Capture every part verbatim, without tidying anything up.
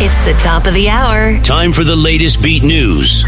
It's the top of the hour. Time for the latest beat news.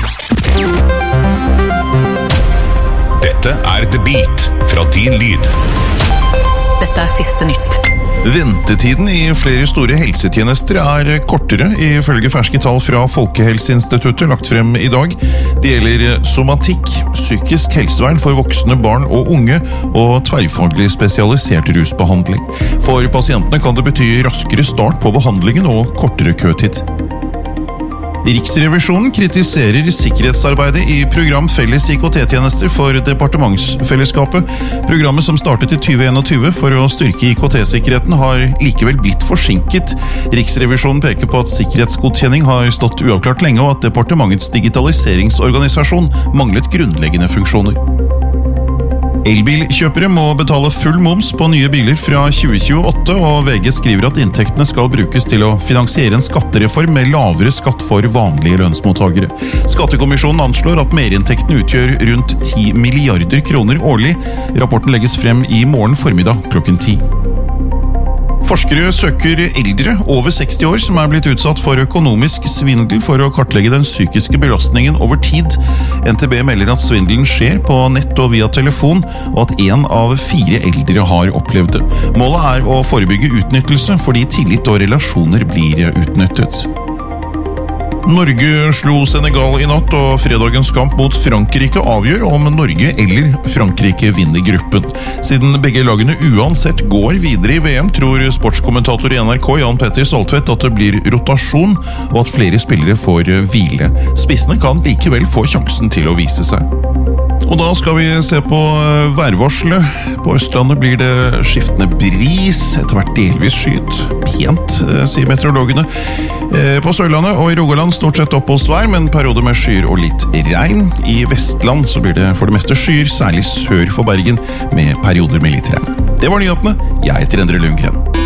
Dette er The Beat fra Din Lyd. Dette er siste nytt. Ventetiden i flere store helsetjenester er kortere, ifølge ferske tall fra Folkehelseinstituttet lagt frem i dag. Det gjelder somatikk, psykisk helsevern for voksne, barn og unge, og tverrfaglig spesialisert rusbehandling. For pasientene kan det bety raskere start på behandlingen og kortere køtid. Riksrevisjonen kritiserer sikkerhetsarbeidet i program Felles I K T-tjenester for departementsfellesskapet. Programmet som startet i tjue enogtyve for å styrke I K T-sikkerheten har likevel blitt forsinket. Riksrevisjonen peker på at sikkerhetsgodkjenning har stått uavklart lenge, og at departementets digitaliseringsorganisasjon manglet grunnleggende funksjoner. Elbilkjøpere må betale full moms på nye biler fra tjue tjueåtte, og V G skriver at inntektene skal brukes til å finansiere en skattereform med lavere skatt for vanlige lønnsmottagere. Skattekommisjonen anslår at merinntektene utgjør rundt ti milliarder kroner årlig. Rapporten legges frem i morgen formiddag klokken ti. Forskere søker eldre over seksti år som er blitt utsatt for økonomisk svindel for å kartlegge den psykiske belastningen over tid. N T B melder at svindelen skjer på nett og via telefon, og at en av fire eldre har opplevd det. Målet er å forebygge utnyttelse fordi tillit og relasjoner blir utnyttet. Norge slo Senegal i natt, og fredagens kamp mot Frankrike avgjør om Norge eller Frankrike vinner gruppen. Siden begge lagene uansett går videre i V M, tror sportskommentator i N R K Jan Petter Saltvedt at det blir rotasjon, og at flere spillere får hvile. Spissene kan likevel få sjansen til å vise seg. Og da skal vi se på værvarselet. På Østlandet blir det skiftende bris, etter hvert delvis skyet. Pent, sier meteorologene. På Sørlandet og i Rogaland stort sett oppholdsvær, men perioder med skyer og litt regn. I Vestland så blir det for det meste skyer, særlig sør for Bergen, med perioder med litt regn. Det var nyhetene. Jeg heter Endre Lundgren.